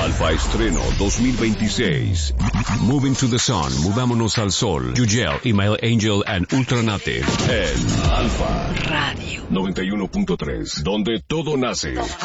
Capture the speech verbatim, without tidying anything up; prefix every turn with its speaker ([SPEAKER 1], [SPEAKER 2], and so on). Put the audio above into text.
[SPEAKER 1] Alfa Estreno dos mil veintiséis. Moving to the Sun, Mudámonos al Sol, Yugel, Email Angel and Ultranative. En Alfa Radio noventa y uno punto tres, donde todo nace.